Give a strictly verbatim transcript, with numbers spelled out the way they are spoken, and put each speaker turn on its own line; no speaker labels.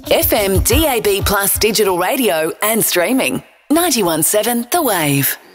F M, D A B plus digital radio and streaming. ninety-one point seven The Wave.